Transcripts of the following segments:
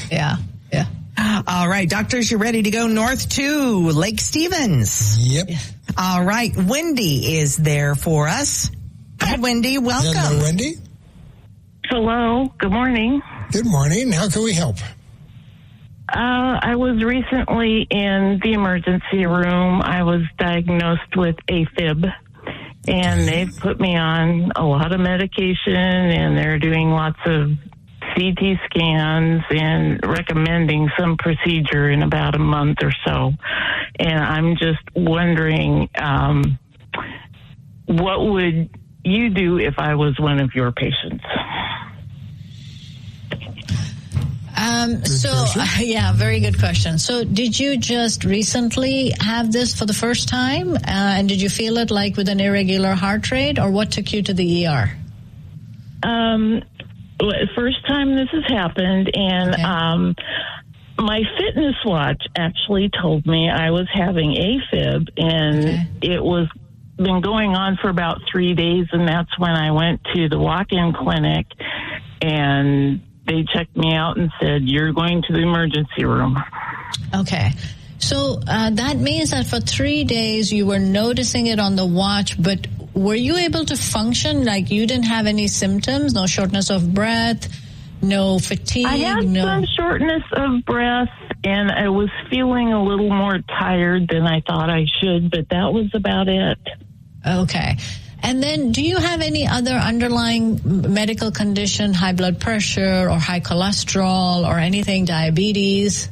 Yeah. All right, doctors, you ready to go north to Lake Stevens? Yep. All right, Wendy is there for us. Hi, Wendy. Welcome. Hello, Wendy. Hello. Good morning. Good morning. How can we help? I was recently in the emergency room. I was diagnosed with AFib, and they've put me on a lot of medication, and they're doing lots of CT scans and recommending some procedure in about a month or so. And I'm just wondering, what would you do if I was one of your patients? Very good question. So did you just recently have this for the first time? And did you feel it like with an irregular heart rate, or what took you to the ER? First time this has happened, and my fitness watch actually told me I was having AFib, and it was been going on for about 3 days, and that's when I went to the walk-in clinic, and they checked me out and said, you're going to the emergency room. Okay. So that means that for 3 days you were noticing it on the watch, but were you able to function? Like you didn't have any symptoms, no shortness of breath, no fatigue? I had some shortness of breath, and I was feeling a little more tired than I thought I should, but that was about it. Okay. And then do you have any other underlying medical condition, high blood pressure or high cholesterol or anything, diabetes?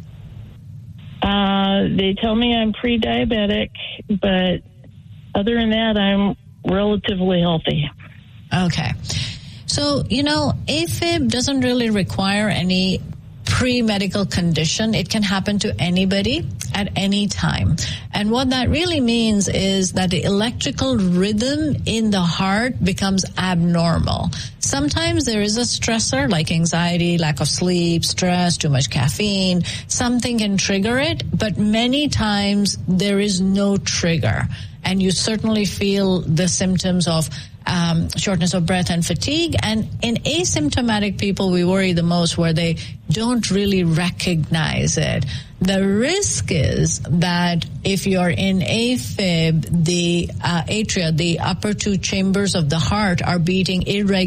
They tell me I'm pre-diabetic, but other than that, I'm relatively healthy. Okay. So, AFib doesn't really require any pre-medical condition. It can happen to anybody at any time. And what that really means is that the electrical rhythm in the heart becomes abnormal. Sometimes there is a stressor like anxiety, lack of sleep, stress, too much caffeine. Something can trigger it, but many times there is no trigger. And you certainly feel the symptoms of shortness of breath and fatigue. And in asymptomatic people, we worry the most where they don't really recognize it. The risk is that if you're in AFib, the atria, the upper two chambers of the heart, are beating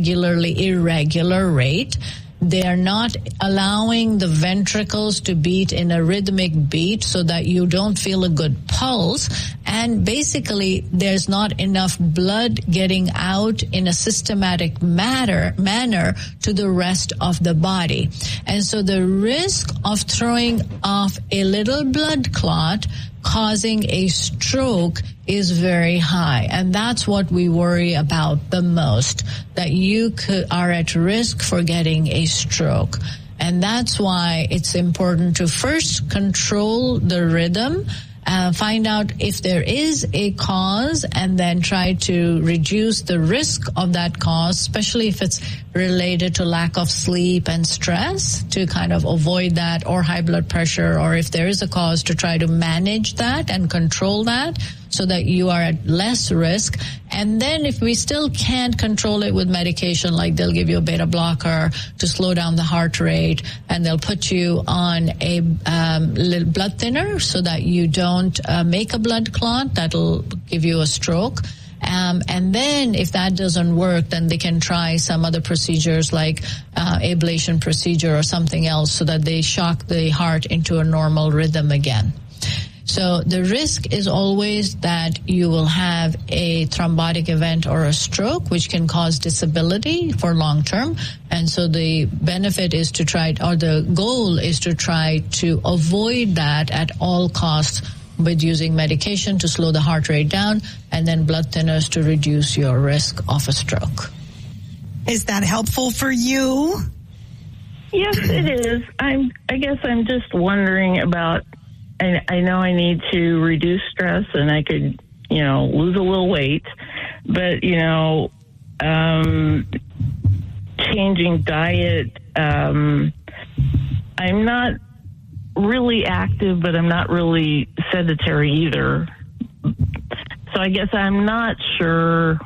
irregular rate. They are not allowing the ventricles to beat in a rhythmic beat so that you don't feel a good pulse. And basically, there's not enough blood getting out in a systematic manner to the rest of the body. And so the risk of throwing off a little blood clot causing a stroke is very high. And that's what we worry about the most, that you are at risk for getting a stroke. And that's why it's important to first control the rhythm, find out if there is a cause, and then try to reduce the risk of that cause, especially if it's related to lack of sleep and stress, to kind of avoid that, or high blood pressure, or if there is a cause, to try to manage that and control that so that you are at less risk. And then if we still can't control it with medication, like they'll give you a beta blocker to slow down the heart rate, and they'll put you on a little blood thinner so that you don't make a blood clot that'll give you a stroke. And then if that doesn't work, then they can try some other procedures like ablation procedure or something else so that they shock the heart into a normal rhythm again. So the risk is always that you will have a thrombotic event or a stroke, which can cause disability for long term. And so the benefit is to try, or the goal is to try to avoid that at all costs with using medication to slow the heart rate down, and then blood thinners to reduce your risk of a stroke. Is that helpful for you? Yes, it is. I guess I'm just wondering about, I know I need to reduce stress and I could, lose a little weight, but, changing diet, I'm not really active, but I'm not really sedentary either. So I guess I'm not sure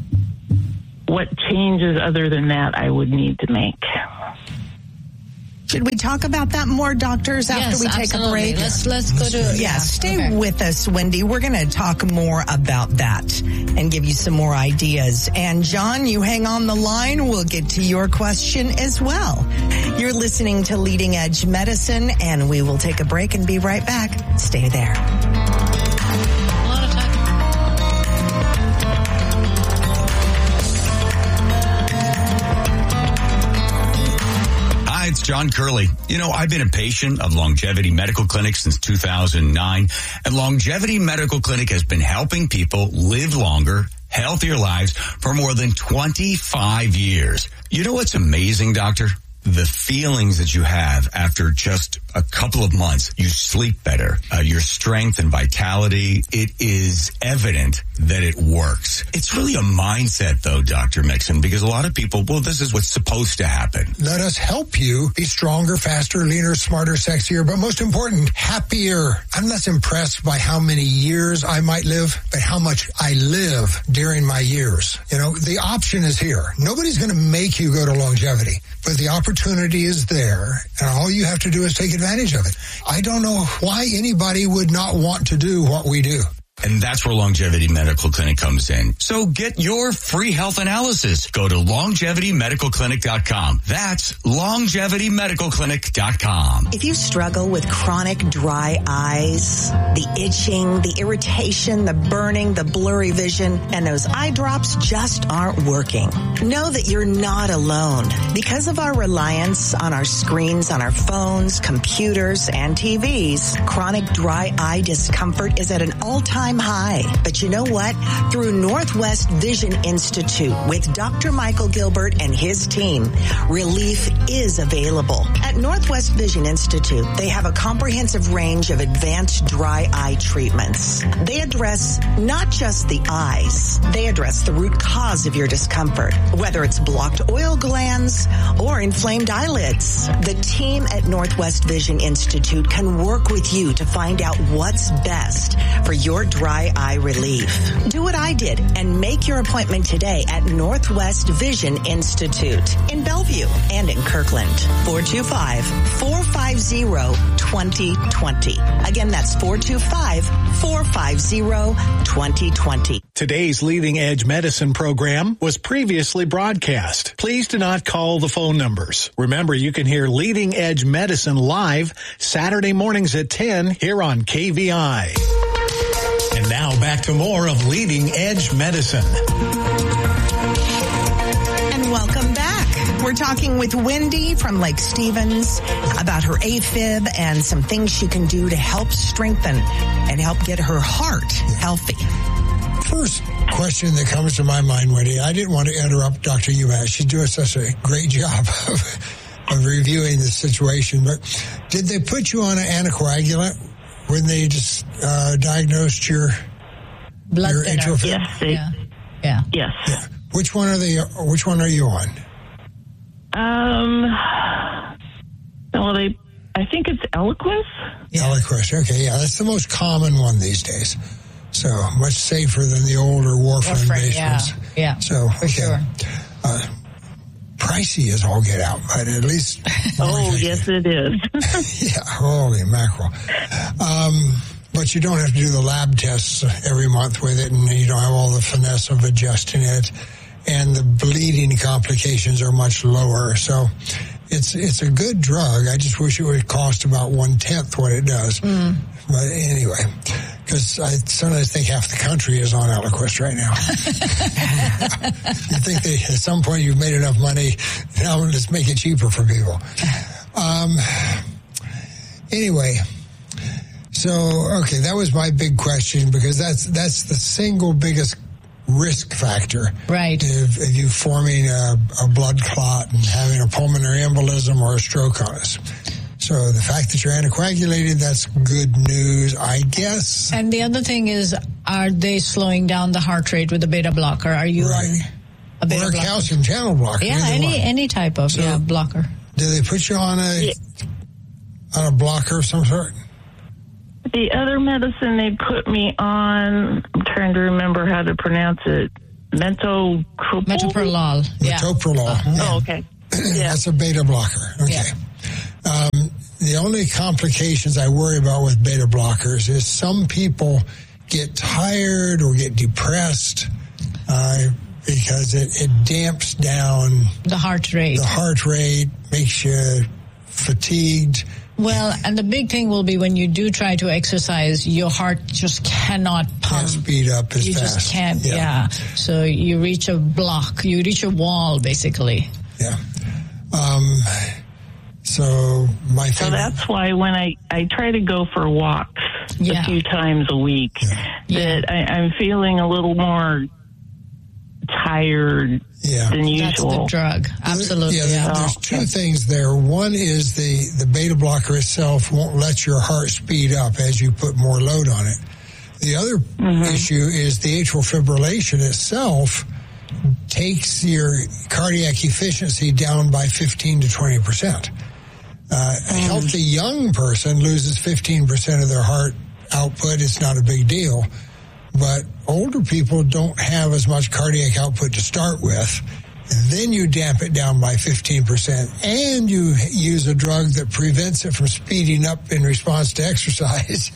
what changes other than that I would need to make. Should we talk about that more, doctors, after we take a break? Let's go to... Stay with us, Wendy. We're going to talk more about that and give you some more ideas. And John, you hang on the line. We'll get to your question as well. You're listening to Leading Edge Medicine, and we will take a break and be right back. Stay there. It's John Curley. You know, I've been a patient of Longevity Medical Clinic since 2009, and Longevity Medical Clinic has been helping people live longer, healthier lives for more than 25 years. You know what's amazing, Doctor? The feelings that you have after just a couple of months. You sleep better, your strength and vitality. It is evident that it works. It's really a mindset, though, Dr. Mixon, because a lot of people, well, this is what's supposed to happen. Let us help you be stronger, faster, leaner, smarter, sexier, but most important, happier. I'm less impressed by how many years I might live, but how much I live during my years. You know, the option is here. Nobody's going to make you go to longevity, but the opportunity is there, and all you have to do is take advantage of it. I don't know why anybody would not want to do what we do. And that's where Longevity Medical Clinic comes in. So get your free health analysis. Go to LongevityMedicalClinic.com. That's LongevityMedicalClinic.com. If you struggle with chronic dry eyes, the itching, the irritation, the burning, the blurry vision, and those eye drops just aren't working, know that you're not alone. Because of our reliance on our screens, on our phones, computers, and TVs, chronic dry eye discomfort is at an all-time high. But you know what? Through Northwest Vision Institute with Dr. Michael Gilbert and his team, relief is available. At Northwest Vision Institute, they have a comprehensive range of advanced dry eye treatments. They address not just the eyes, they address the root cause of your discomfort, whether it's blocked oil glands or inflamed eyelids. The team at Northwest Vision Institute can work with you to find out what's best for your dry eye relief. Do what I did and make your appointment today at Northwest Vision Institute in Bellevue and in Kirkland. 425-450-2020. Again, that's 425-450-2020. Today's Leading Edge Medicine program was previously broadcast. Please do not call the phone numbers. Remember, you can hear Leading Edge Medicine live Saturday mornings at 10 here on KVI. And now back to more of Leading Edge Medicine. And welcome back. We're talking with Wendy from Lake Stevens about her AFib and some things she can do to help strengthen and help get her heart healthy. First question that comes to my mind, Wendy, I didn't want to interrupt Dr. Umack. She's doing such a great job of reviewing the situation, but did they put you on an anticoagulant when they just diagnosed your atrial fib? Yes. Yeah. Yes. Yeah. Which one are you on? Well, I think it's Eliquis. Yeah. Eliquis. Okay. Yeah. That's the most common one these days. So much safer than the older warfarin-based ones. Yeah. So, for sure. Pricey as all get out, but at least. Oh, yes, it is. Yeah. Holy mackerel. But you don't have to do the lab tests every month with it, and you don't have all the finesse of adjusting it. And the bleeding complications are much lower. So it's a good drug. I just wish it would cost about 1/10 what it does. But anyway, because I sometimes think half the country is on Eliquis right now. You think at some point you've made enough money, now let's make it cheaper for people. Anyway. So, okay, that was my big question, because that's the single biggest risk factor. Right. If you forming a blood clot and having a pulmonary embolism or a stroke on us. So the fact that you're anticoagulated, that's good news, I guess. And the other thing is, are they slowing down the heart rate with a beta blocker? Are you on a beta blocker? Or a calcium channel blocker. Yeah, any type of blocker. Do they put you on a blocker of some sort? The other medicine they put me on, I'm trying to remember how to pronounce it. Metoprolol. Yeah. Metoprolol. Oh, okay. Yeah. That's a beta blocker. Okay. Yeah. the only complications I worry about with beta blockers is some people get tired or get depressed because it damps down the heart rate. The heart rate makes you fatigued. Well, and the big thing will be when you do try to exercise, your heart just cannot pump. Can't speed up as fast. You just can't, yeah. So you reach a block, you reach a wall, basically. Yeah. So that's why when I try to go for walks a few times a week, that I'm feeling a little more tired than usual. That's the drug. Absolutely. There's two things there. One is the beta blocker itself won't let your heart speed up as you put more load on it. The other issue is the atrial fibrillation itself takes your cardiac efficiency down by 15 to 20%. A healthy young person loses 15% of their heart output. It's not a big deal. But older people don't have as much cardiac output to start with. And then you damp it down by 15%, and you use a drug that prevents it from speeding up in response to exercise.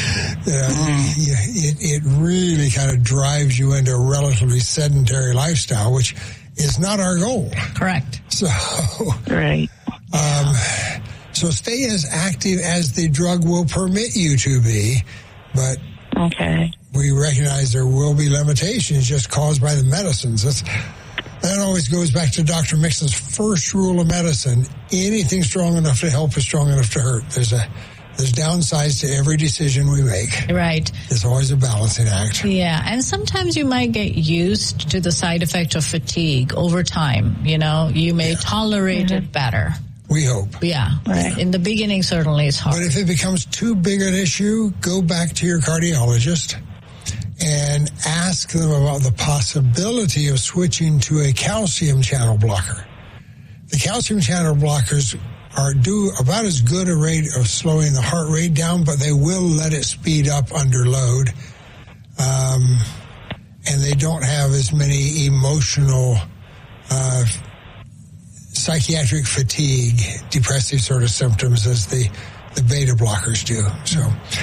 It really kind of drives you into a relatively sedentary lifestyle, which is not our goal. Correct. So, right. So stay as active as the drug will permit you to be, but we recognize there will be limitations just caused by the medicines. That always goes back to Dr. Mixon's first rule of medicine. Anything strong enough to help is strong enough to hurt. There's downsides to every decision we make. Right. There's always a balancing act. Yeah, and sometimes you might get used to the side effect of fatigue over time. You know, you may tolerate it better. We hope. Yeah. Right. In the beginning, certainly it's hard. But if it becomes too big an issue, go back to your cardiologist and ask them about the possibility of switching to a calcium channel blocker. The calcium channel blockers do about as good a rate of slowing the heart rate down, but they will let it speed up under load. And they don't have as many emotional psychiatric fatigue, depressive sort of symptoms as the beta blockers do. So,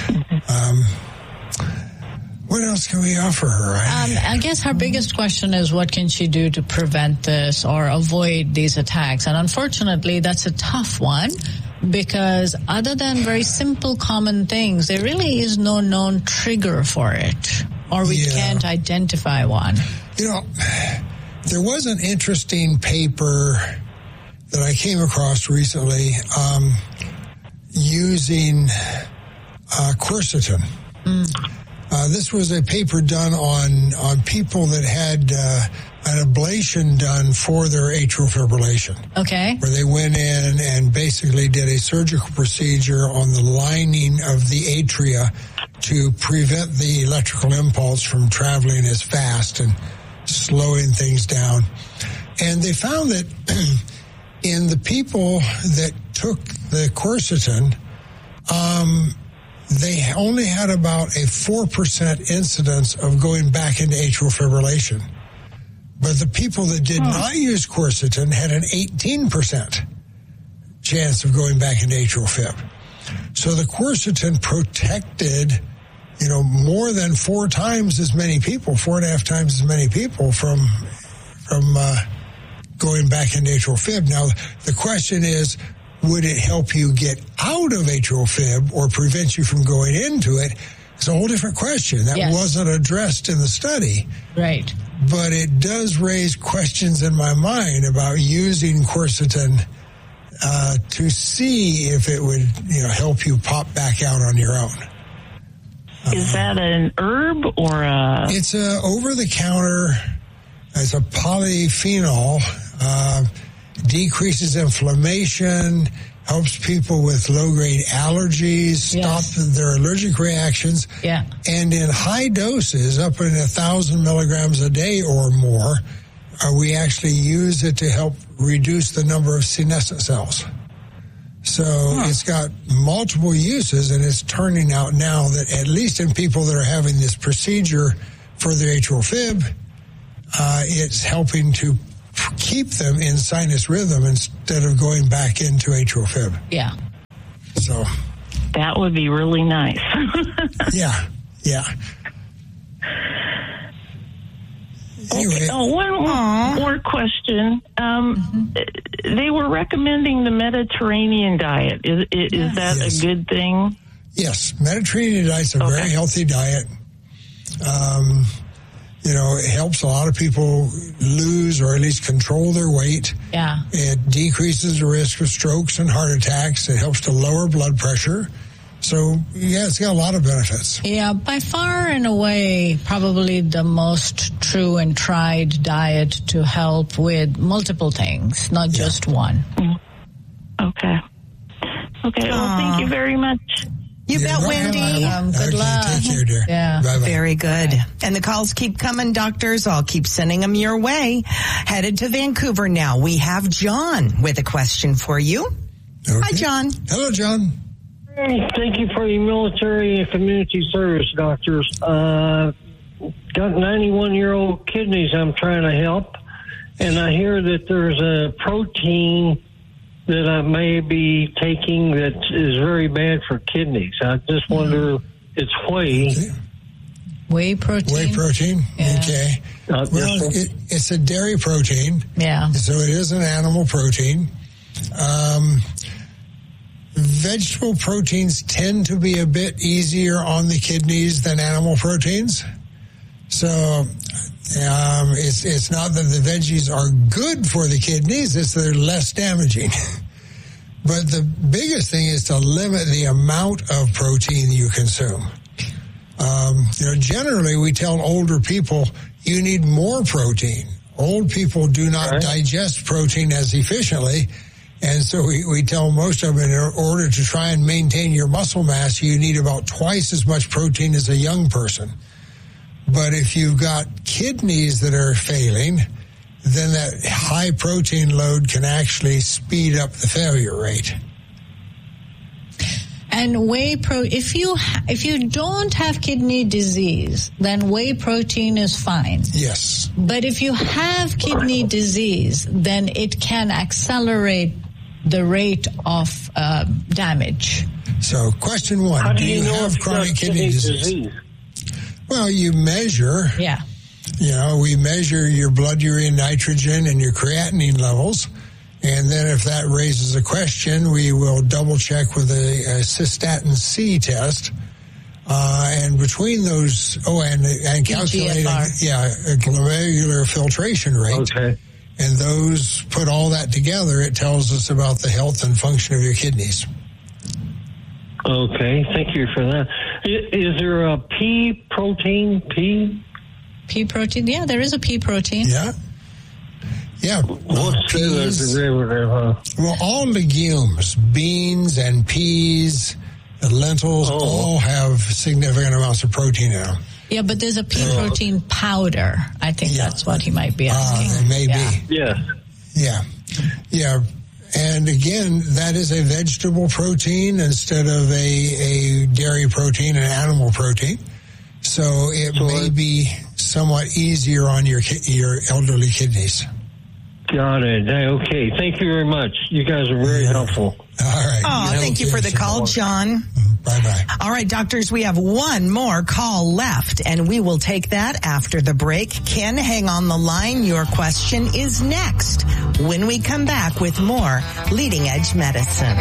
what else can we offer her? I guess her biggest question is what can she do to prevent this or avoid these attacks? And unfortunately, that's a tough one because other than very simple common things, there really is no known trigger for it, or we can't identify one. You know, there was an interesting paper that I came across recently using quercetin. This was a paper done on people that had an ablation done for their atrial fibrillation. Okay. Where they went in and basically did a surgical procedure on the lining of the atria to prevent the electrical impulse from traveling as fast and slowing things down. And they found that in the people that took the quercetin, they only had about a 4% incidence of going back into atrial fibrillation. But the people that did not use quercetin had an 18% chance of going back into atrial fib. So the quercetin protected, more than 4 times as many people, 4.5 times as many people from going back into atrial fib. Now, the question is, would it help you get out of atrial fib or prevent you from going into it? It's a whole different question. That wasn't addressed in the study. Right. But it does raise questions in my mind about using quercetin to see if it would, help you pop back out on your own. Is that an herb or a... It's a over-the-counter, it's a polyphenol, decreases inflammation, helps people with low-grade allergies, stop their allergic reactions. Yeah. And in high doses, up in 1,000 milligrams a day or more, we actually use it to help reduce the number of senescent cells. So it's got multiple uses, and it's turning out now that at least in people that are having this procedure for their atrial fib, it's helping to keep them in sinus rhythm instead of going back into atrial fib. Yeah. So that would be really nice. yeah. Anyway. Okay. Oh, one more question. They were recommending the Mediterranean diet. Is that a good thing? Yes, Mediterranean diet's a very healthy diet. It helps a lot of people lose or at least control their weight. Yeah. It decreases the risk of strokes and heart attacks. It helps to lower blood pressure. So, it's got a lot of benefits. Yeah, by far and away, probably the most true and tried diet to help with multiple things, not just one. Okay. Well, thank you very much. You bet, Wendy. Good luck. Take care, dear. Yeah. Bye-bye. Very good. And the calls keep coming, doctors. I'll keep sending them your way. Headed to Vancouver now. We have John with a question for you. Okay. Hi, John. Hello, John. Thank you for your military and community service, doctors. Got 91-year-old kidneys I'm trying to help, and I hear that there's a protein that I may be taking that is very bad for kidneys. I just wonder, it's whey. Okay. Whey protein? Whey protein? Yeah. Okay. Well, it's a dairy protein. Yeah. So it is an animal protein. Vegetable proteins tend to be a bit easier on the kidneys than animal proteins. So it's not that the veggies are good for the kidneys, it's that they're less damaging. But the biggest thing is to limit the amount of protein you consume. Generally we tell older people you need more protein. Old people do not digest protein as efficiently. And so we tell most of them in order to try and maintain your muscle mass, you need about twice as much protein as a young person. But if you've got kidneys that are failing, then that high protein load can actually speed up the failure rate. And if you don't have kidney disease, then whey protein is fine. Yes. But if you have kidney disease, then it can accelerate the rate of damage. So question one, How do you have chronic kidney disease? Well, you measure. Yeah. We measure your blood urea nitrogen and your creatinine levels. And then if that raises a question, we will double check with a cystatin C test. And between those, and calculating, a glomerular filtration rate. Okay. And those, put all that together, it tells us about the health and function of your kidneys. Okay, thank you for that. Is there a pea protein? Pea protein? Yeah, there is a pea protein. Yeah. What's the derivative? Well, all legumes, beans and peas, lentils, all have significant amounts of protein in them. Yeah, but there's a pea protein powder. I think that's what he might be asking. It may be. Yes. Yeah. And again, that is a vegetable protein instead of a dairy protein, an animal protein. So it may be somewhat easier on your elderly kidneys. Got it. Okay. Thank you very much. You guys are very helpful. All right. Thank you for the call, John. Bye-bye. All right, doctors, we have one more call left, and we will take that after the break. Ken, hang on the line. Your question is next when we come back with more Leading Edge Medicine.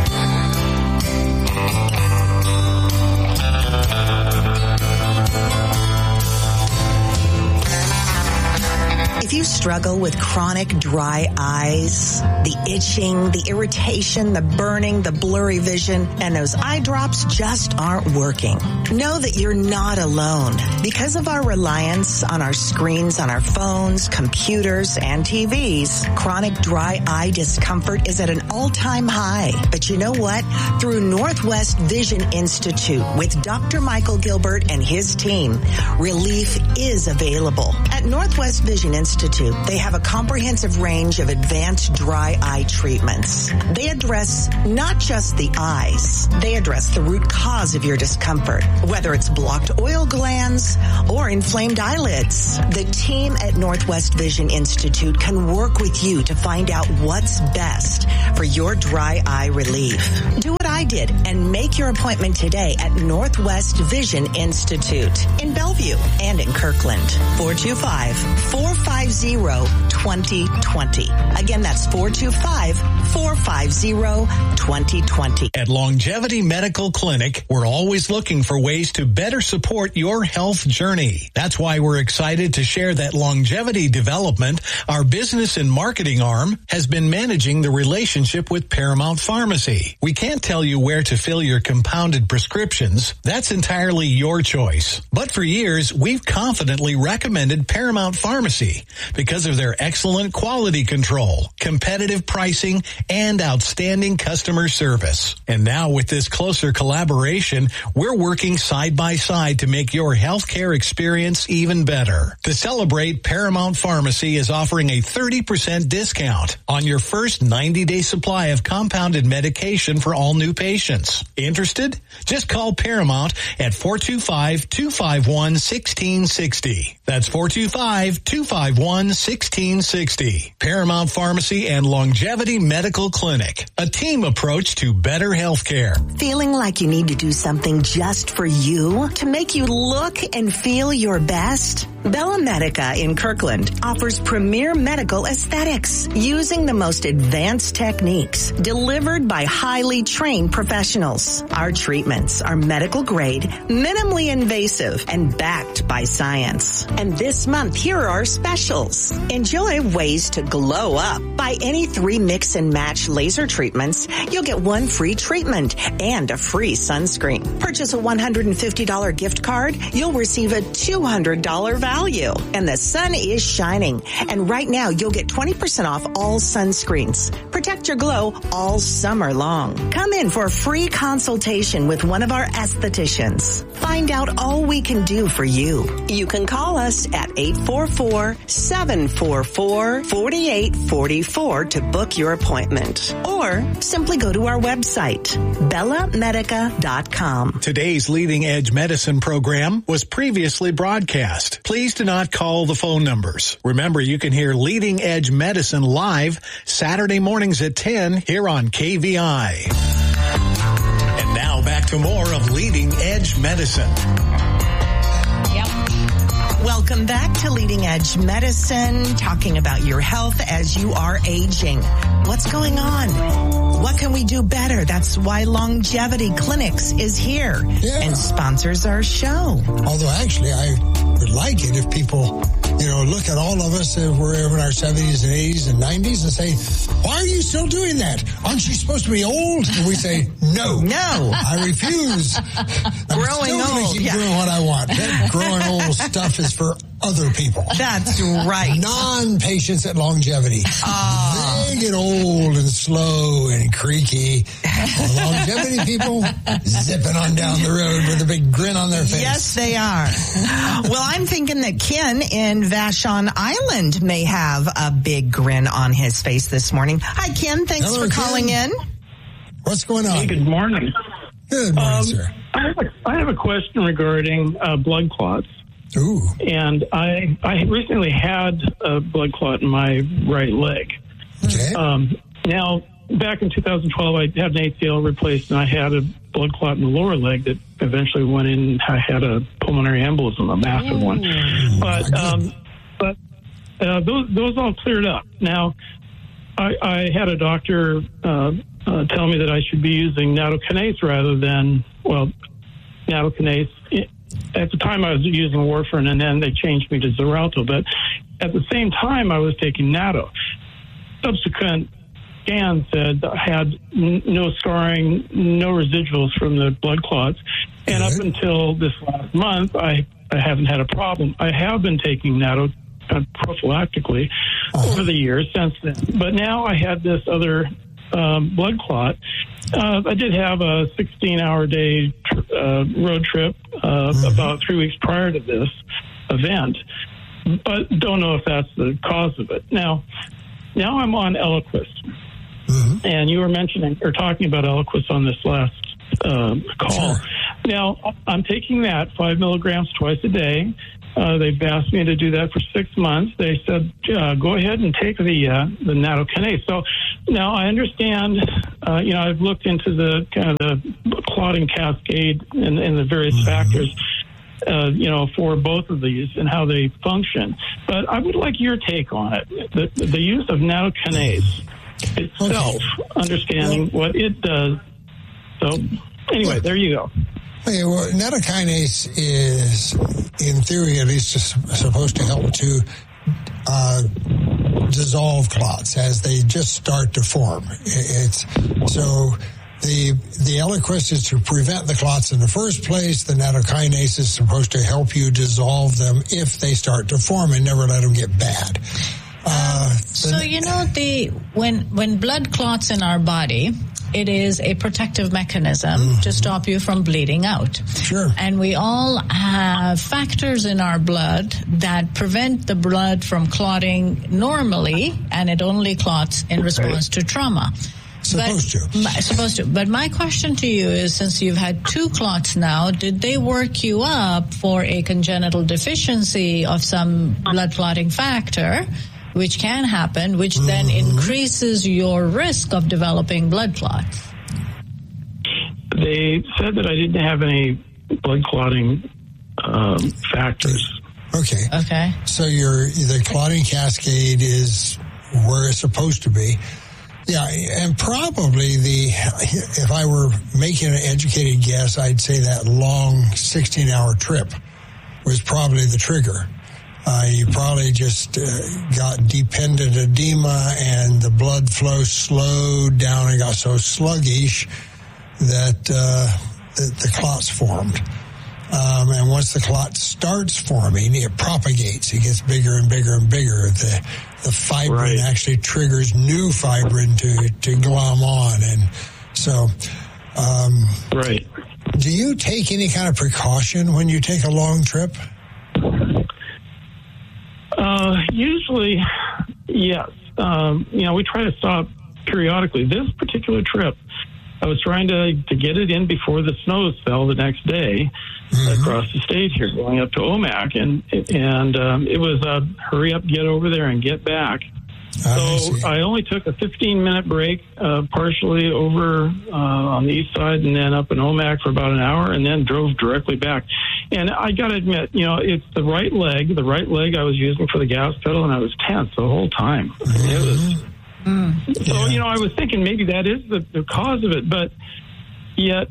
If you struggle with chronic dry eyes, the itching, the irritation, the burning, the blurry vision, and those eye drops just aren't working, know that you're not alone. Because of our reliance on our screens, on our phones, computers, and TVs, chronic dry eye discomfort is at an all-time high. But you know what? Through Northwest Vision Institute with Dr. Michael Gilbert and his team, relief is available. At Northwest Vision Institute, they have a comprehensive range of advanced dry eye treatments. They address not just the eyes, they address the root cause of your discomfort, whether it's blocked oil glands or inflamed eyelids. The team at Northwest Vision Institute can work with you to find out what's best for your dry eye relief. Do what I I did and make your appointment today at Northwest Vision Institute in Bellevue and in Kirkland. 425-450-2020. Again, that's 425-450-2020. At Longevity Medical Clinic, we're always looking for ways to better support your health journey. That's why we're excited to share that Longevity Development, our business and marketing arm, has been managing the relationship with Paramount Pharmacy. We can't tell you where to fill your compounded prescriptions. That's entirely your choice. But for years, we've confidently recommended Paramount Pharmacy because of their excellent quality control, competitive pricing, and outstanding customer service. And now with this closer collaboration, we're working side by side to make your healthcare experience even better. To celebrate, Paramount Pharmacy is offering a 30% discount on your first 90-day supply of compounded medication for all new patients. Interested? Just call Paramount at 425-251-1660. That's 425-251-1660. Paramount Pharmacy and Longevity Medical Clinic. A team approach to better healthcare. Feeling like you need to do something just for you to make you look and feel your best? Bella Medica in Kirkland offers premier medical aesthetics using the most advanced techniques delivered by highly trained professionals. Our treatments are medical grade, minimally invasive, and backed by science. And this month, here are our specials. Enjoy ways to glow up. Buy any 3 mix and match laser treatments, you'll get 1 free treatment and a free sunscreen. Purchase a $150 gift card, you'll receive a $200 value. And the sun is shining. And right now, you'll get 20% off all sunscreens. Protect your glow all summer long. Come in for a free consultation with one of our estheticians. Find out all we can do for you. You can call us at 844-744-4844 to book your appointment. Or simply go to our website, bellamedica.com. Today's Leading Edge Medicine program was previously broadcast. Please do not call the phone numbers. Remember, you can hear Leading Edge Medicine live Saturday mornings at 10 here on KVI. And now back to more of Leading Edge Medicine. Welcome back to Leading Edge Medicine, talking about your health as you are aging. What's going on? What can we do better? That's why Longevity Clinics is here and sponsors our show. Although actually I would like it if people, look at all of us if we're in our 70s and 80s and 90s and say, why are you still doing that? Aren't you supposed to be old? And we say, no. I refuse. I'm growing old. Keep doing what I want. That growing old stuff is for other people. That's right. Non-patients at Longevity. They get old and slow and creaky. Longevity people zipping on down the road with a big grin on their face. Yes, they are. Well, I'm thinking that Ken in Vashon Island may have a big grin on his face this morning. Hi, Ken. Thanks for calling in. What's going on? Hey, good morning. Good morning, sir. I have a question regarding blood clots. Ooh. And I recently had a blood clot in my right leg. Okay. Now, back in 2012, I had an ACL replaced, and I had a blood clot in the lower leg that eventually went in, and I had a pulmonary embolism, a massive one. But those all cleared up. Now, I had a doctor tell me that I should be using nattokinase rather than, nattokinase. At the time, I was using warfarin, and then they changed me to Xarelto. But at the same time, I was taking natto. Subsequent scan said I had no scarring, no residuals from the blood clots. And up until this last month, I haven't had a problem. I have been taking natto prophylactically over the years since then. But now I had this other blood clot. I did have a 16-hour day road trip about 3 weeks prior to this event, but don't know if that's the cause of it. Now I'm on Eliquis, and you were mentioning or talking about Eliquis on this last call. Sure. Now, I'm taking that 5 milligrams twice a day. They've asked me to do that for 6 months. They said, go ahead and take the nattokinase. So now I understand, I've looked into the kind of the clotting cascade and the various factors, for both of these and how they function. But I would like your take on it. The use of nattokinase itself, understanding what it does. So anyway, there you go. Okay, well, nattokinase is, in theory at least, supposed to help to dissolve clots as they just start to form. The Eliquis is to prevent the clots in the first place. The nattokinase is supposed to help you dissolve them if they start to form and never let them get bad. When blood clots in our body, it is a protective mechanism to stop you from bleeding out. Sure. And we all have factors in our blood that prevent the blood from clotting normally, and it only clots in response to trauma. Supposed to. But my question to you is, since you've had 2 clots now, did they work you up for a congenital deficiency of some blood clotting factor, which can happen, which then increases your risk of developing blood clots? They said that I didn't have any blood clotting factors. Okay. So the clotting cascade is where it's supposed to be. Yeah, and probably if I were making an educated guess, I'd say that long 16-hour trip was probably the trigger. You probably just got dependent edema and the blood flow slowed down and got so sluggish that the clots formed. And once the clot starts forming, it propagates. It gets bigger and bigger and bigger. The fibrin actually triggers new fibrin to glom on. And so, do you take any kind of precaution when you take a long trip? Usually, yes. We try to stop periodically. This particular trip, I was trying to get it in before the snows fell the next day across the state here, going up to Omak, and it was a hurry up, get over there, and get back. So I only took a 15-minute break, partially over on the east side, and then up in Omak for about an hour, and then drove directly back. And I got to admit, it's the right leg I was using for the gas pedal, and I was tense the whole time. It was. So, I was thinking maybe that is the cause of it, but yet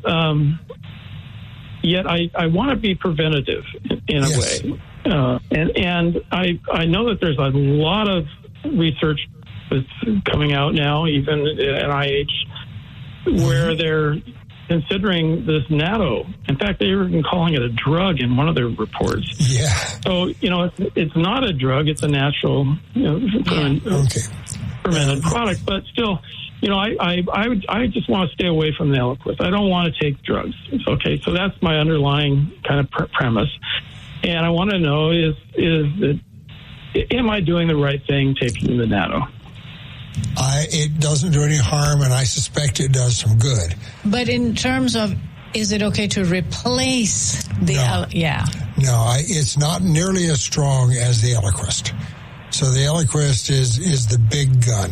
I want to be preventative in a way. And I know that there's a lot of research that's coming out now, even at NIH, where they're considering this natto. In fact, they were even calling it a drug in one of their reports. Yeah. So, it's not a drug, it's a natural fermented product, but still, I just want to stay away from the Eliquis. I don't want to take drugs. Okay, so that's my underlying kind of premise, and I want to know am I doing the right thing taking the natto? It doesn't do any harm, and I suspect it does some good. But in terms of, is it okay to replace the? No, it's not nearly as strong as the Eliquis. So the Eliquis is the big gun.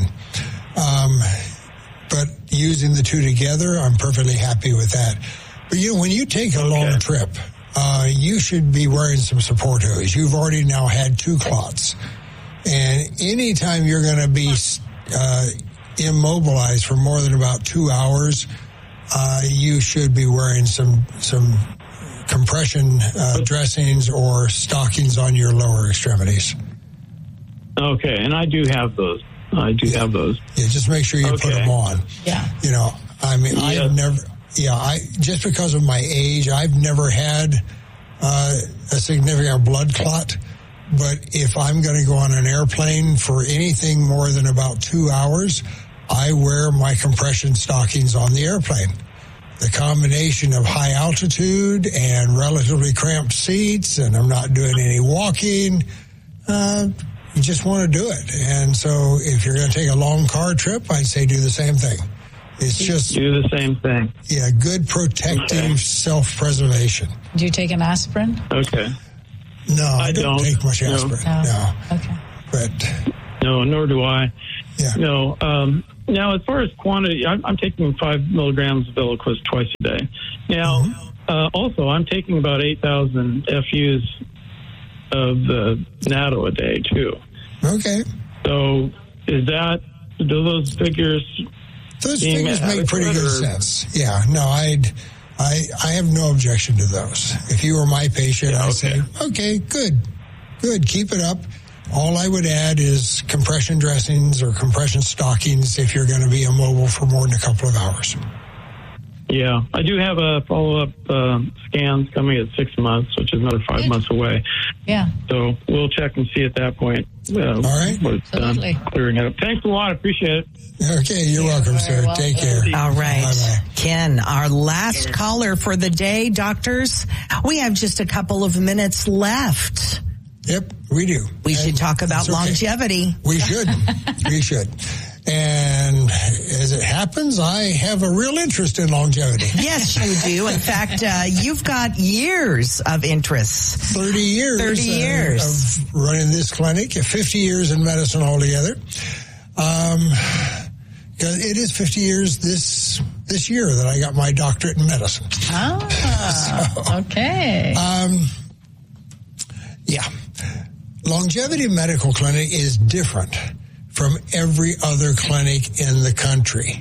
But using the two together, I'm perfectly happy with that. But when you take a long trip, you should be wearing some support hose. You've already now had 2 clots. And anytime you're going to be immobilized for more than about 2 hours, you should be wearing some compression dressings or stockings on your lower extremities. Okay, and I do have those. Yeah, just make sure you put them on. Yeah. I've never, just because of my age, I've never had a significant blood clot. But if I'm going to go on an airplane for anything more than about 2 hours, I wear my compression stockings on the airplane. The combination of high altitude and relatively cramped seats, and I'm not doing any walking, you just want to do it. And so if you're going to take a long car trip, I'd say do the same thing. It's just do the same thing. Yeah, good protective self-preservation. Do you take an aspirin? Okay. No, I don't take much aspirin. No. Okay. But no, nor do I. Yeah. No. Now, as far as quantity, I'm taking 5 milligrams of Eliquis twice a day. Now, also, I'm taking about 8,000 FUs of the Natto a day too. Okay. So, do those figures? Those figures make pretty good sense. Yeah. No, I have no objection to those. If you were my patient, I'd say, okay, good, keep it up. All I would add is compression dressings or compression stockings if you're going to be immobile for more than a couple of hours. Yeah, I do have a follow-up scans coming at 6 months, which is another 5 months away. Yeah. So we'll check and see at that point. All right. Clearing it up. Thanks a lot. Appreciate it. Okay, you're welcome, sir. Welcome. Take care. All right. Bye-bye. Ken, our last caller for the day, doctors. We have just a couple of minutes left. Yep, we do. We should talk about longevity. We should. We should. And as it happens, I have a real interest in longevity. Yes, you do. In fact, you've got years of interest. 30 years. 30 years. Of running this clinic, 50 years in medicine altogether. It is 50 years this year that I got my doctorate in medicine. Okay. Yeah. Longevity Medical Clinic is different from every other clinic in the country.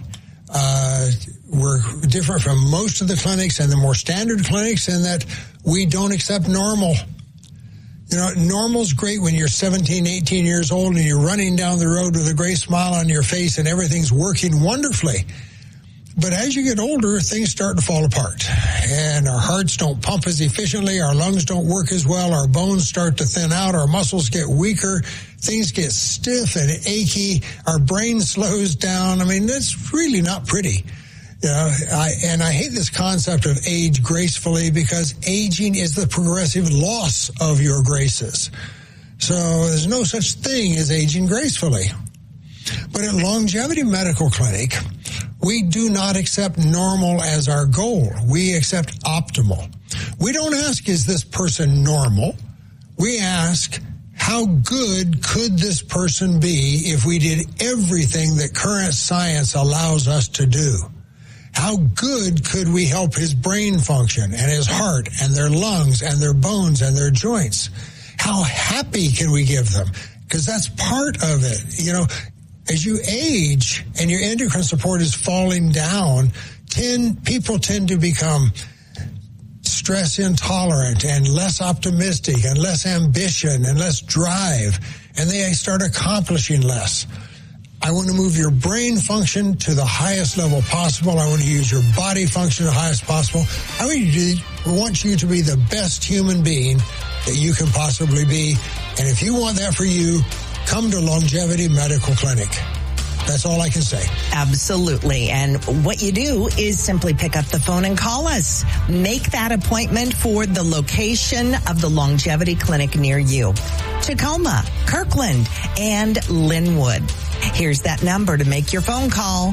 We're different from most of the clinics and the more standard clinics in that we don't accept normal. You know, normal's great when you're 17, 18 years old and you're running down the road with a great smile on your face and everything's working wonderfully. But as you get older, things start to fall apart. And our hearts don't pump as efficiently, our lungs don't work as well, our bones start to thin out, our muscles get weaker, things get stiff and achy, our brain slows down. I mean, that's really not pretty. You know, I hate this concept of age gracefully because aging is the progressive loss of your graces. So there's no such thing as aging gracefully. But at Longevity Medical Clinic, we do not accept normal as our goal. We accept optimal. We don't ask, is this person normal? We ask, how good could this person be if we did everything that current science allows us to do? How good could we help his brain function and his heart and their lungs and their bones and their joints? How happy can we give them? Because that's part of it. You know, as you age and your endocrine support is falling down, people tend to become stress intolerant and less optimistic and less ambition and less drive, and they start accomplishing less. I want to move your brain function to the highest level possible. I want to use your body function to the highest possible. I want you to be the best human being that you can possibly be. And if you want that for you, come to Longevity Medical Clinic. That's all I can say. Absolutely. And what you do is simply pick up the phone and call us. Make that appointment for the location of the Longevity Clinic near you. Tacoma, Kirkland, and Linwood. Here's that number to make your phone call,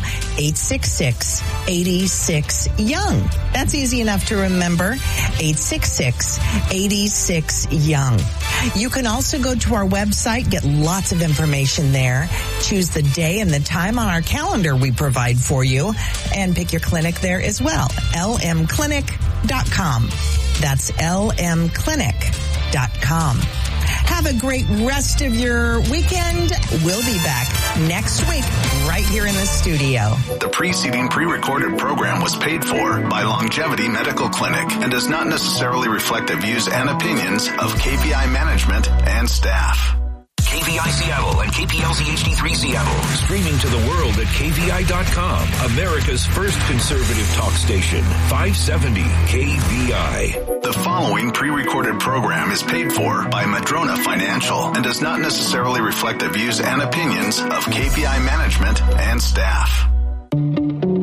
866-86-YOUNG. That's easy enough to remember, 866-86-YOUNG. You can also go to our website, get lots of information there, choose the day and the time on our calendar we provide for you, and pick your clinic there as well, lmclinic.com. That's lmclinic.com. Have a great rest of your weekend. We'll be back next week right here in the studio. The preceding pre-recorded program was paid for by Longevity Medical Clinic and does not necessarily reflect the views and opinions of KPI management and staff. KVI Seattle and KPLZ HD3 Seattle. Streaming to the world at KVI.com. America's first conservative talk station. 570 KVI. The following pre-recorded program is paid for by Madrona Financial and does not necessarily reflect the views and opinions of KPI management and staff.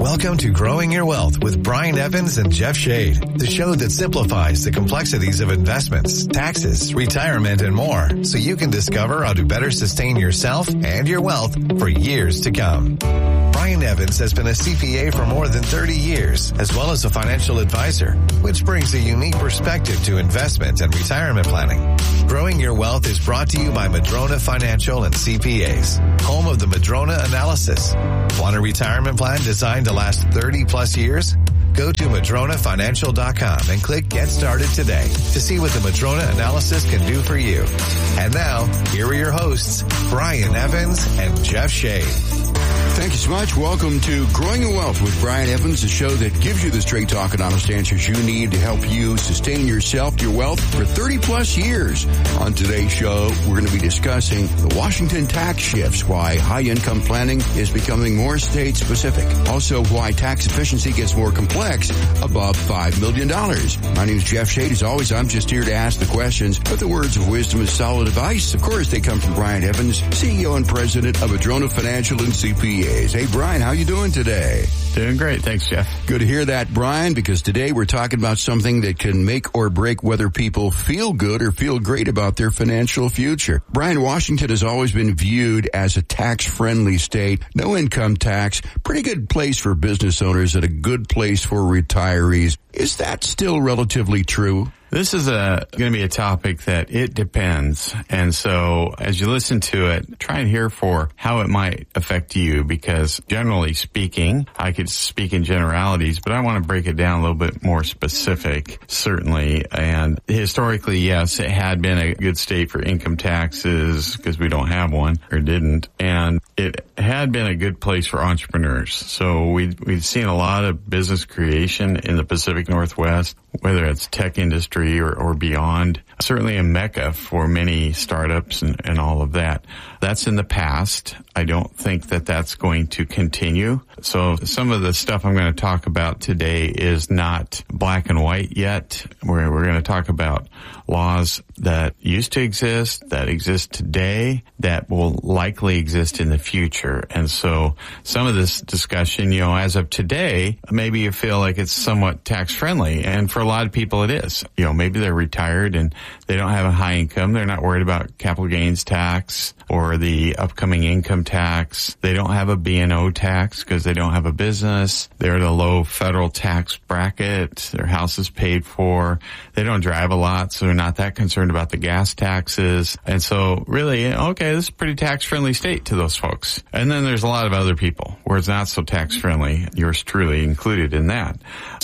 Welcome to Growing Your Wealth with Brian Evans and Jeff Shade, the show that simplifies the complexities of investments, taxes, retirement, and more, so you can discover how to better sustain yourself and your wealth for years to come. Brian Evans has been a CPA for more than 30 years, as well as a financial advisor, which brings a unique perspective to investment and retirement planning. Growing Your Wealth is brought to you by Madrona Financial and CPAs, home of the Madrona Analysis. Want a retirement plan designed to last 30 plus years? Go to MadronaFinancial.com and click Get Started today to see what the Madrona Analysis can do for you. And now, here are your hosts, Brian Evans and Jeff Shade. Thank you so much. Welcome to Growing Your Wealth with Brian Evans, the show that gives you the straight talk and honest answers you need to help you sustain yourself, your wealth for 30 plus years. On today's show, we're going to be discussing the Washington tax shifts, why high income planning is becoming more state specific. Also, why tax efficiency gets more complex above $5 million. My name is Jeff Shade. As always, I'm just here to ask the questions, but the words of wisdom is solid advice. Of course, they come from Brian Evans, CEO and president of Madrona Financial and CPAs. Hey, Brian, how you doing today? Doing great. Thanks, Jeff. Good to hear that, Brian, because today we're talking about something that can make or break whether people feel good or feel great about their financial future. Brian, Washington has always been viewed as a tax-friendly state, no income tax, pretty good place for business owners and a good place for retirees. Is that still relatively true? This is going to be a topic that it depends. And so as you listen to it, try and hear for how it might affect you, because generally speaking, I could speak in generalities, but I want to break it down a little bit more specific, certainly. And historically, yes, it had been a good state for income taxes because we don't have one or didn't. And it had been a good place for entrepreneurs. So we've seen a lot of business creation in the Pacific Northwest, whether it's tech industry or beyond. Certainly a mecca for many startups and all of that. That's in the past. I don't think that that's going to continue. So some of the stuff I'm going to talk about today is not black and white yet. We're going to talk about laws that used to exist, that exist today, that will likely exist in the future. And so some of this discussion, as of today, maybe you feel like it's somewhat tax friendly. And for a lot of people it is. Maybe they're retired and they don't have a high income. They're not worried about capital gains tax or the upcoming income tax. They don't have a B&O tax because they don't have a business. They're in a low federal tax bracket. Their house is paid for. They don't drive a lot, so they're not that concerned about the gas taxes. And so really, okay, this is a pretty tax-friendly state to those folks. And then there's a lot of other people where it's not so tax-friendly, yours truly included in that.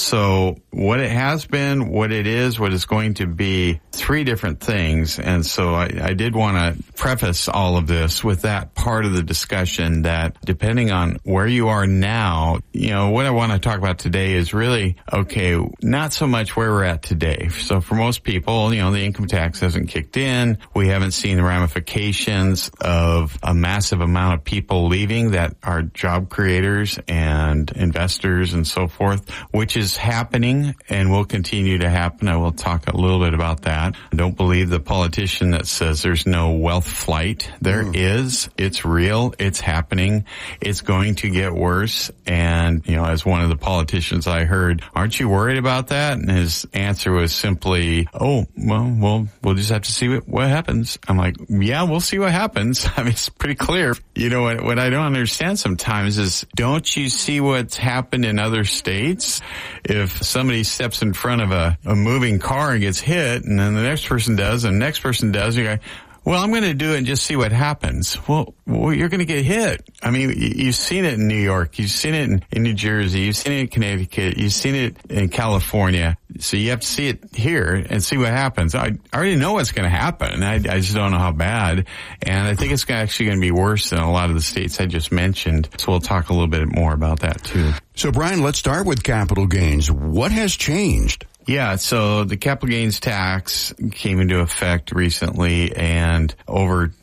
So what it has been, what it is, what it's going to be, three different things. And so I did want to preface all of this with that part of the discussion, that depending on where you are now, what I want to talk about today is really, okay, not so much where we're at today. So for most people, the income tax hasn't kicked in. We haven't seen the ramifications of a massive amount of people leaving that are job creators and investors and so forth, which is happening and will continue to happen. I will talk a little bit about that. I don't believe the politician that says there's no wealth flight. There is. It's real. It's happening. It's going to get worse. And, as one of the politicians I heard, aren't you worried about that? And his answer was simply, oh, well, we'll just have to see what happens. I'm like, yeah, we'll see what happens. I mean, it's pretty clear. What I don't understand sometimes is, don't you see what's happened in other states? If somebody steps in front of a moving car and gets hit, and then the next person does, and the next person does, you go, well, I'm going to do it and just see what happens. Well, you're going to get hit. I mean, you've seen it in New York. You've seen it in New Jersey. You've seen it in Connecticut. You've seen it in California. So you have to see it here and see what happens. I already know what's going to happen. I just don't know how bad. And I think it's actually going to be worse than a lot of the states I just mentioned. So we'll talk a little bit more about that too. So Brian, let's start with capital gains. What has changed? Yeah, so the capital gains tax came into effect recently, and over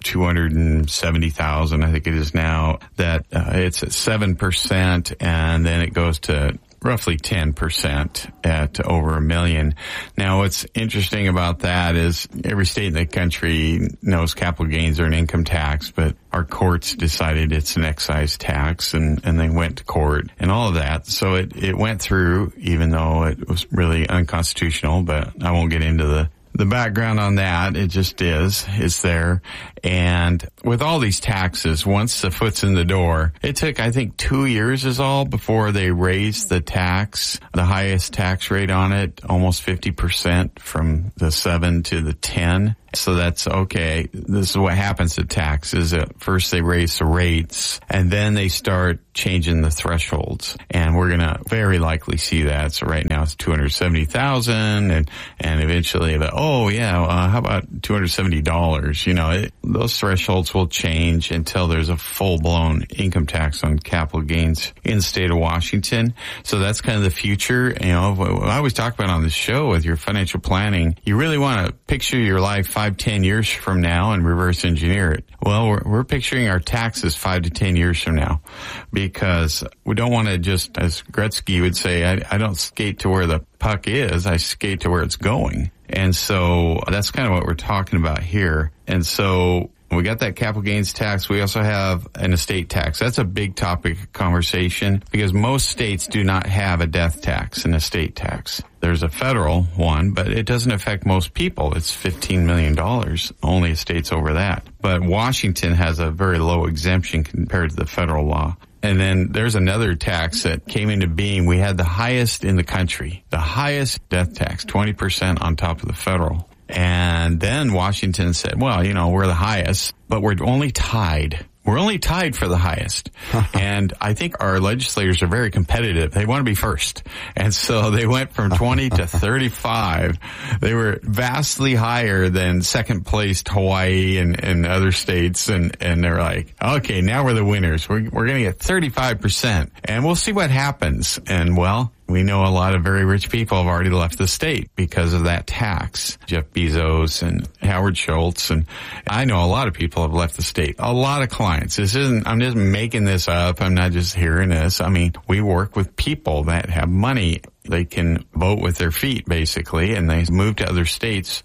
270,000, I think it is now, that it's at 7%, and then it goes to roughly 10% at over $1 million. Now, what's interesting about that is every state in the country knows capital gains are an income tax, but our courts decided it's an excise tax, and they went to court and all of that. So it went through, even though it was really unconstitutional, but I won't get into the background on that. It just is. It's there. And with all these taxes, once the foot's in the door, it took, I think, 2 years is all before they raised the tax, the highest tax rate on it, almost 50% from the 7 to the 10. So that's okay. This is what happens to taxes. At first they raise the rates and then they start changing the thresholds. And we're going to very likely see that. So right now it's $270,000 and eventually, how about $270? Those thresholds will change until there's a full-blown income tax on capital gains in the state of Washington. So that's kind of the future. I always talk about on the show with your financial planning, you really want to picture your life 5-10 years from now and reverse engineer it. Well, we're picturing our taxes 5 to 10 years from now because we don't want to just, as Gretzky would say, I don't skate to where the puck is, I skate to where it's going. And so that's kind of what we're talking about here. And so we got that capital gains tax. We also have an estate tax. That's a big topic of conversation because most states do not have a death tax, an estate tax. There's a federal one, but it doesn't affect most people. It's $15 million. Only estates over that. But Washington has a very low exemption compared to the federal law. And then there's another tax that came into being. We had the highest in the country, the highest death tax, 20% on top of the federal. And then Washington said, well, we're the highest, but we're only tied. We're only tied for the highest. And I think our legislators are very competitive. They want to be first. And so they went from 20 to 35. They were vastly higher than second placed Hawaii and other states. And they're like, okay, now we're the winners. We're going to get 35%. And we'll see what happens. And well, we know a lot of very rich people have already left the state because of that tax. Jeff Bezos and Howard Schultz. And I know a lot of people have left the state. A lot of clients. I'm just making this up. I'm not just hearing this. I mean, we work with people that have money. They can vote with their feet, basically, and they move to other states,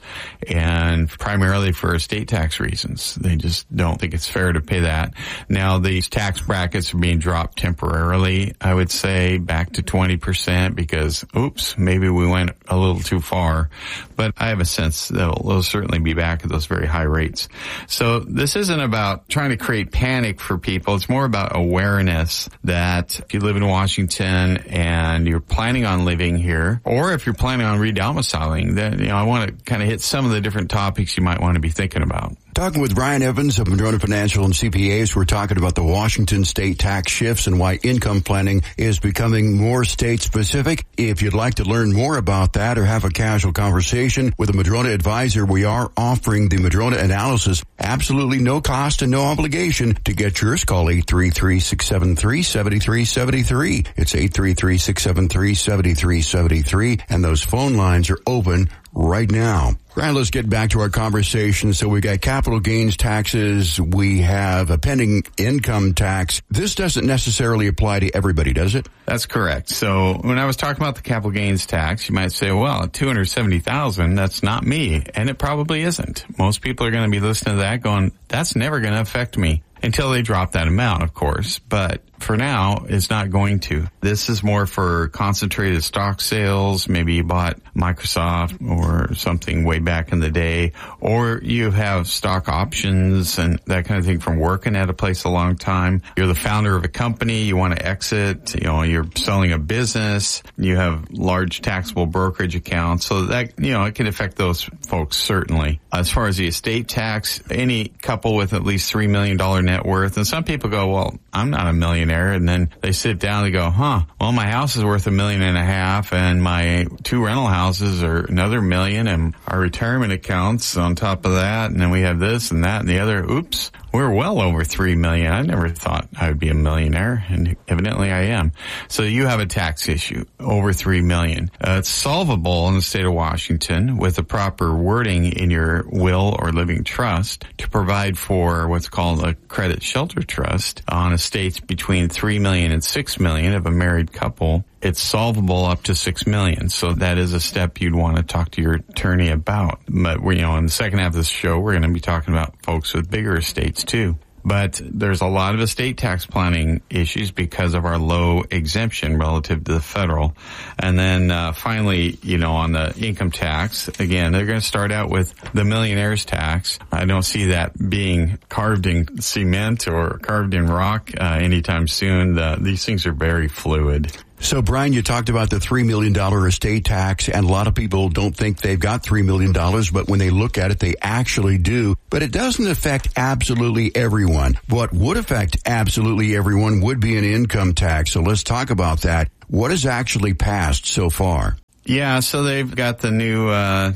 and primarily for estate tax reasons. They just don't think it's fair to pay that. Now, these tax brackets are being dropped temporarily, I would say, back to 20% because, maybe we went a little too far. But I have a sense that they'll certainly be back at those very high rates. So this isn't about trying to create panic for people. It's more about awareness that if you live in Washington and you're planning on living here, or if you're planning on redomiciling, then I want to kind of hit some of the different topics you might want to be thinking about. Talking with Brian Evans of Madrona Financial and CPAs, we're talking about the Washington state tax shifts and why income planning is becoming more state specific. If you'd like to learn more about that or have a casual conversation with a Madrona advisor, we are offering the Madrona analysis, absolutely no cost and no obligation. To get yours, call 833-673-7373. It's 833-673-7373, and those phone lines are open right now. Brian, let's get back to our conversation. So we got capital gains taxes. We have a pending income tax. This doesn't necessarily apply to everybody, does it? That's correct. So when I was talking about the capital gains tax, you might say, well, $270,000, that's not me. And it probably isn't. Most people are going to be listening to that going, that's never going to affect me. Until they drop that amount, of course. But for now, it's not going to. This is more for concentrated stock sales. Maybe you bought Microsoft or something way back in the day, or you have stock options and that kind of thing from working at a place a long time. You're the founder of a company. You want to exit. You're selling a business. You have large taxable brokerage accounts. So that, it can affect those folks, certainly. As far as the estate tax, any couple with at least $3 million net worth. And some people go, well, I'm not a millionaire. And then they sit down and go, well, my house is worth $1.5 million and my 2 rental houses are another $1 million and our retirement accounts on top of that. And then we have this and that and the other. Oops. We're well over $3 million. I never thought I would be a millionaire, and evidently I am. So you have a tax issue over $3 million. It's solvable in the state of Washington with the proper wording in your will or living trust to provide for what's called a credit shelter trust on estates between $3 million and $6 million of a married couple. it's solvable up to $6 million. So that is a step you'd want to talk to your attorney about. But in the second half of this show, we're going to be talking about folks with bigger estates too. But there's a lot of estate tax planning issues because of our low exemption relative to the federal. And then finally, on the income tax, again, they're going to start out with the millionaire's tax. I don't see that being carved in cement or carved in rock anytime soon. These things are very fluid. So, Brian, you talked about the $3 million estate tax, and a lot of people don't think they've got $3 million, but when they look at it, they actually do. But it doesn't affect absolutely everyone. What would affect absolutely everyone would be an income tax. So let's talk about that. What has actually passed so far? Yeah, so they've got the new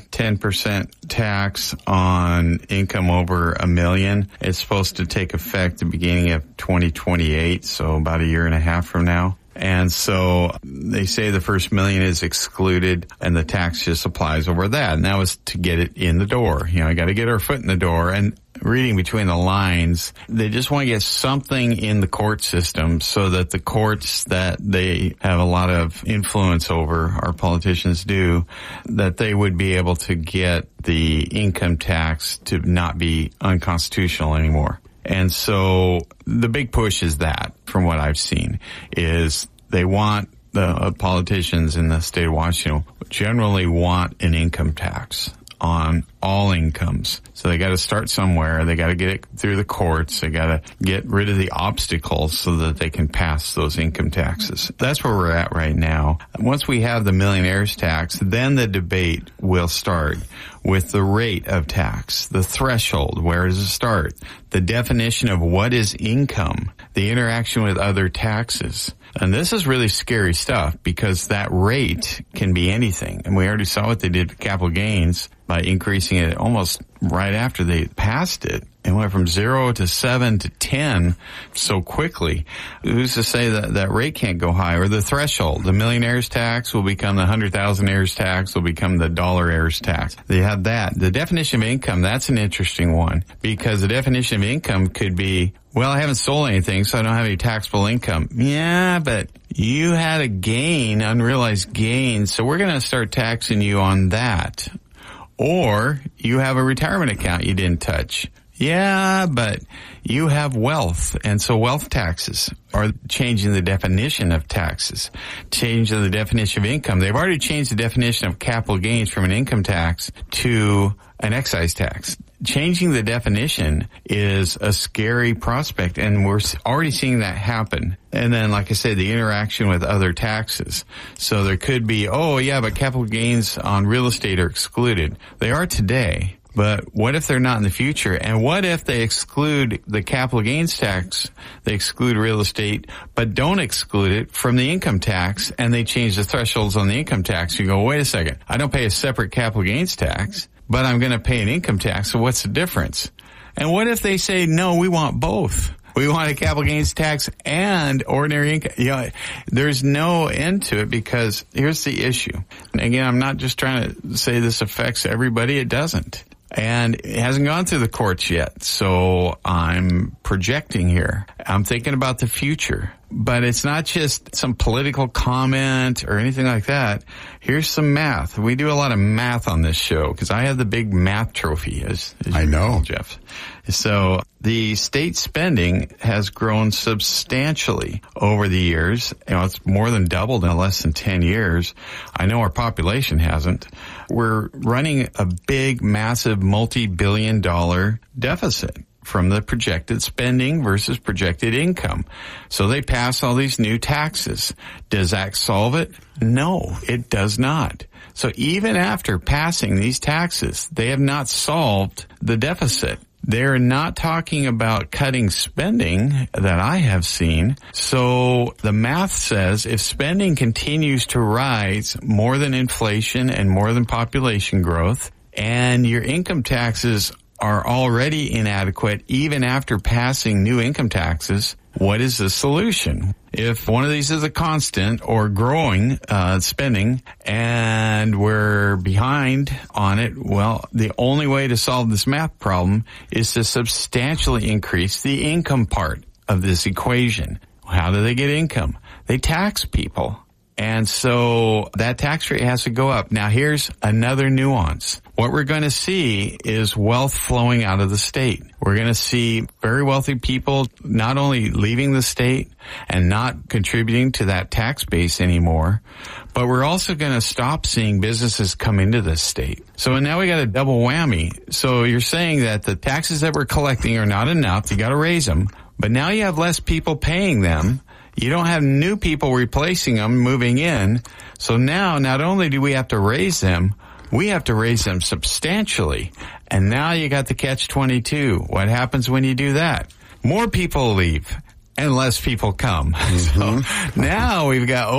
10% tax on income over $1 million. It's supposed to take effect at the beginning of 2028, so about a year and a half from now. And so they say the first $1 million is excluded and the tax just applies over that. And that was to get it in the door. I got to get our foot in the door. And reading between the lines, they just want to get something in the court system so that the courts that they have a lot of influence over, our politicians do, that they would be able to get the income tax to not be unconstitutional anymore. And so the big push is that, from what I've seen, is they want the politicians in the state of Washington generally want an income tax on all incomes. So they got to start somewhere. They got to get it through the courts. They got to get rid of the obstacles so that they can pass those income taxes. That's where we're at right now. Once we have the millionaire's tax, then the debate will start with the rate of tax, the threshold, where does it start, the definition of what is income, the interaction with other taxes. And this is really scary stuff because that rate can be anything. And we already saw what they did with capital gains by increasing it almost right after they passed it. It went from 0 to 7 to 10 so quickly. Who's to say that that rate can't go higher? The threshold, the millionaire's tax will become the 100,000-heirs tax, will become the dollar-heirs tax. They have that. The definition of income, that's an interesting one because the definition of income could be, well, I haven't sold anything, so I don't have any taxable income. Yeah, but you had a gain, unrealized gain, so we're going to start taxing you on that. Or you have a retirement account you didn't touch. Yeah, but you have wealth, and so wealth taxes are changing the definition of taxes, changing the definition of income. They've already changed the definition of capital gains from an income tax to an excise tax. Changing the definition is a scary prospect, and we're already seeing that happen. And then, like I said, the interaction with other taxes. So there could be, oh, yeah, but capital gains on real estate are excluded. They are today. But what if they're not in the future? And what if they exclude the capital gains tax, they exclude real estate, but don't exclude it from the income tax, and they change the thresholds on the income tax? You go, wait a second, I don't pay a separate capital gains tax, but I'm going to pay an income tax, so what's the difference? And what if they say, no, we want both? We want a capital gains tax and ordinary income. There's no end to it because here's the issue. And again, I'm not just trying to say this affects everybody. It doesn't. And it hasn't gone through the courts yet, so I'm projecting here. I'm thinking about the future. But it's not just some political comment or anything like that. Here's some math. We do a lot of math on this show because I have the big math trophy, as I know, Jeff. So the state spending has grown substantially over the years. It's more than doubled in less than 10 years. I know our population hasn't. We're running a big, massive, multi-billion-dollar deficit from the projected spending versus projected income. So they pass all these new taxes. Does that solve it? No, it does not. So even after passing these taxes, they have not solved the deficit. They're not talking about cutting spending that I have seen. So the math says if spending continues to rise more than inflation and more than population growth, and your income taxes are already inadequate even after passing new income taxes, what is the solution? If one of these is a constant or growing spending and we're behind on it, well, the only way to solve this math problem is to substantially increase the income part of this equation. How do they get income? They tax people. And so that tax rate has to go up. Now here's another nuance. What we're going to see is wealth flowing out of the state. We're going to see very wealthy people not only leaving the state and not contributing to that tax base anymore, but we're also going to stop seeing businesses come into this state. So now we got a double whammy. So you're saying that the taxes that we're collecting are not enough. You got to raise them, but now you have less people paying them. You don't have new people replacing them, moving in. So now not only do we have to raise them, we have to raise them substantially. And now you got the catch-22. What happens when you do that? More people leave and less people come. So now we've got,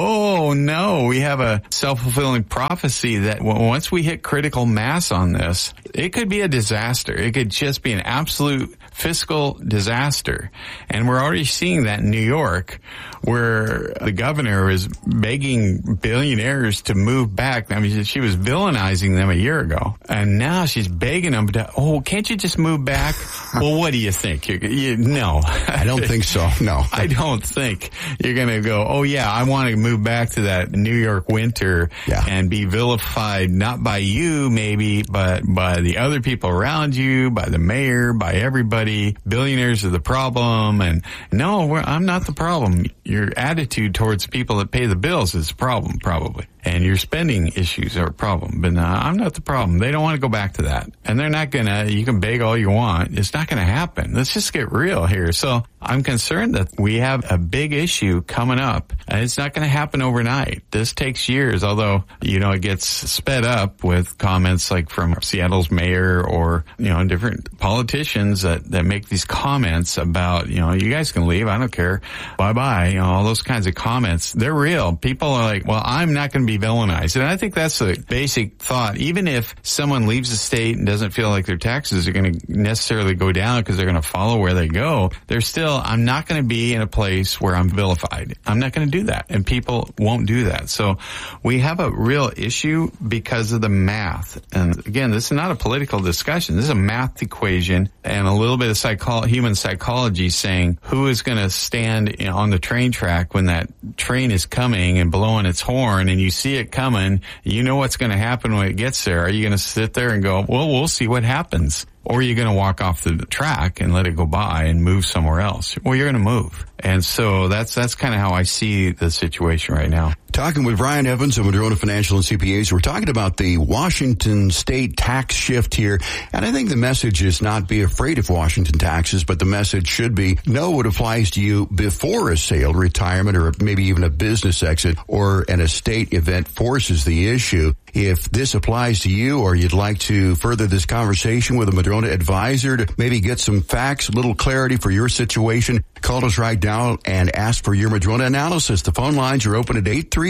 we have a self-fulfilling prophecy that once we hit critical mass on this, it could be a disaster. It could just be an absolute fiscal disaster. And we're already seeing that in New York, where the governor is begging billionaires to move back. I mean, she was villainizing them a year ago. And now she's begging them to, can't you just move back? Well, what do you think? No. I don't think so. No. I don't think you're going to go, I want to move back to that New York winter and be vilified, not by you maybe, but by the other people around you, by the mayor, by everybody. Billionaires are the problem. And no, I'm not the problem. Your attitude towards people that pay the bills is the problem, probably. And your spending issues are a problem. But I'm not the problem. They don't want to go back to that. And they're not going to, you can beg all you want. It's not going to happen. Let's just get real here. So I'm concerned that we have a big issue coming up. And it's not going to happen overnight. This takes years, although, it gets sped up with comments like from Seattle's mayor or, different politicians that make these comments about, you guys can leave. I don't care. Bye-bye. All those kinds of comments. They're real. People are like, well, I'm not going to be villainized. And I think that's the basic thought. Even if someone leaves the state and doesn't feel like their taxes are going to necessarily go down because they're going to follow where they go, they're still, I'm not going to be in a place where I'm vilified. I'm not going to do that. And people won't do that. So we have a real issue because of the math. And again, this is not a political discussion. This is a math equation and a little bit of human psychology saying who is going to stand on the train track when that train is coming and blowing its horn and you see it coming. You know what's going to happen when it gets there. Are you going to sit there and go, well, we'll see what happens? Or are you going to walk off the track and let it go by and move somewhere else? Well, you're going to move. And so that's kind of how I see the situation right now. Talking with Brian Evans of Madrona Financial and CPAs. We're talking about the Washington state tax shift here. And I think the message is not be afraid of Washington taxes, but the message should be know what applies to you before a sale, retirement, or maybe even a business exit or an estate event forces the issue. If this applies to you or you'd like to further this conversation with a Madrona advisor to maybe get some facts, a little clarity for your situation, call us right now and ask for your Madrona analysis. The phone lines are open at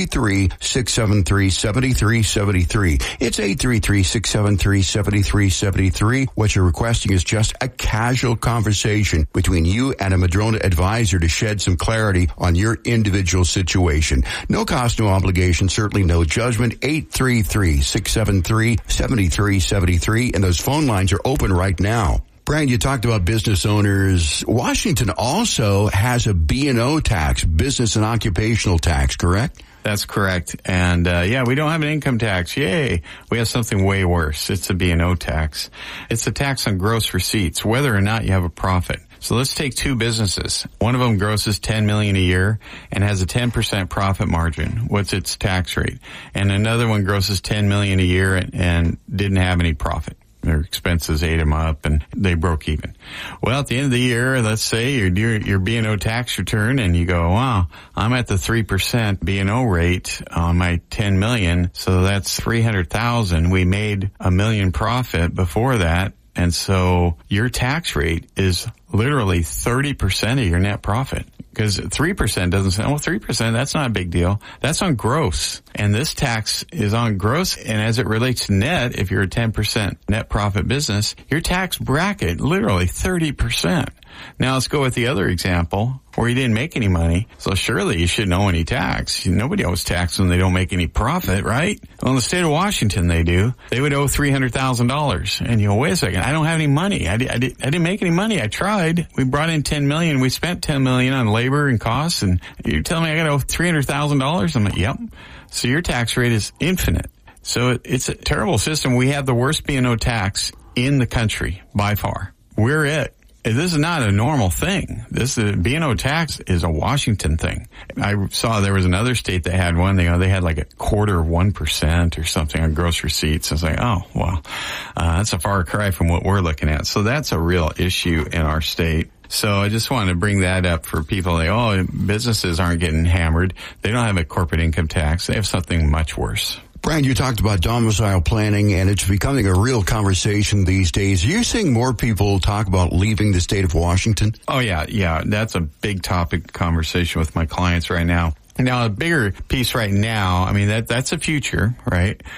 833-673-7373. It's 833-673-7373. What you're requesting is just a casual conversation between you and a Madrona advisor to shed some clarity on your individual situation. No cost, no obligation, certainly no judgment. 833-673-7373. And those phone lines are open right now. Brian, you talked about business owners. Washington also has a B&O tax, business and occupational tax, correct? That's correct. And, we don't have an income tax. Yay. We have something way worse. It's a B&O tax. It's a tax on gross receipts, whether or not you have a profit. So let's take two businesses. One of them grosses $10 million a year and has a 10% profit margin. What's its tax rate? And another one grosses $10 million a year and didn't have any profit. Their expenses ate them up and they broke even. Well, at the end of the year, let's say you're doing your B&O tax return and you go, wow, I'm at the 3% B&O rate on my $10 million. So that's $300,000. We made $1 million profit before that. And so your tax rate is literally 30% of your net profit. Because 3% doesn't say, 3%, that's not a big deal. That's on gross. And this tax is on gross. And as it relates to net, if you're a 10% net profit business, your tax bracket, literally 30%. Now let's go with the other example where he didn't make any money. So surely he shouldn't owe any tax. Nobody owes tax when they don't make any profit, right? Well, in the state of Washington, they do. They would owe $300,000. And you go, wait a second, I don't have any money. I didn't make any money. I tried. We brought in $10 million. We spent $10 million on labor and costs. And you're telling me I got to owe $300,000? I'm like, yep. So your tax rate is infinite. So it's a terrible system. We have the worst B&O tax in the country by far. We're it. This is not a normal thing. This B&O tax is a Washington thing. I saw there was another state that had one. They had like 0.25% or something on gross receipts. I was like, oh, well, that's a far cry from what we're looking at. So that's a real issue in our state. So I just wanted to bring that up for people. Businesses aren't getting hammered. They don't have a corporate income tax. They have something much worse. Brian, you talked about domicile planning, and it's becoming a real conversation these days. Are you seeing more people talk about leaving the state of Washington? Oh, yeah. That's a big topic conversation with my clients right now. Now, a bigger piece right now, I mean, that's the future, right?